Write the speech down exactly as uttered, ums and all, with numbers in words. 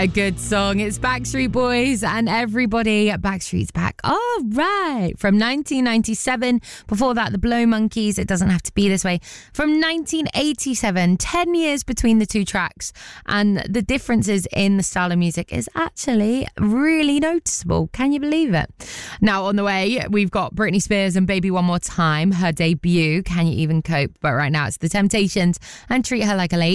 A good song. It's Backstreet Boys and Everybody. Backstreet's back. All right. From nineteen ninety-seven. Before that, the Blow Monkeys. It Doesn't Have to Be This Way. From nineteen eighty-seven. Ten years between the two tracks. And the differences in the style of music is actually really noticeable. Can you believe it? Now, on the way, we've got Britney Spears and Baby One More Time. Her debut. Can You Even Cope? But right now, it's The Temptations and Treat Her Like a Lady.